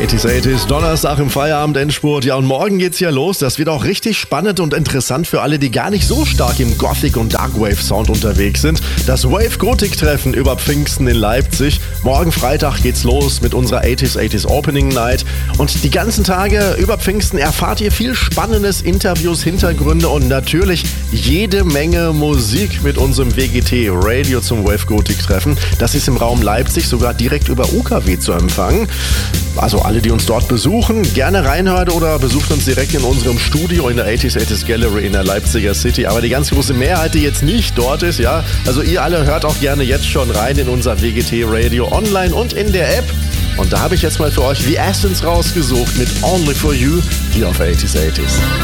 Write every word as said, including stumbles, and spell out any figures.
achtziger, achtziger, Donnerstag im Feierabend-Endspurt. Ja, und morgen geht's ja los. Das wird auch richtig spannend und interessant für alle, die gar nicht so stark im Gothic- und Darkwave-Sound unterwegs sind. Das Wave-Gothic-Treffen über Pfingsten in Leipzig. Morgen Freitag geht's los mit unserer achtziger, achtziger Opening Night. Und die ganzen Tage über Pfingsten erfahrt ihr viel Spannendes, Interviews, Hintergründe und natürlich jede Menge Musik mit unserem W G T-Radio zum Wave-Gothic-Treffen. Das ist im Raum Leipzig sogar direkt über U K W zu empfangen. Also alle, die uns dort besuchen, gerne reinhören oder besucht uns direkt in unserem Studio in der achtziger, achtziger Gallery in der Leipziger City. Aber die ganz große Mehrheit, die jetzt nicht dort ist, ja, also ihr alle hört auch gerne jetzt schon rein in unser W G T-Radio online und in der App. Und da habe ich jetzt mal für euch The Essence rausgesucht mit Only For You hier auf achtziger, achtziger.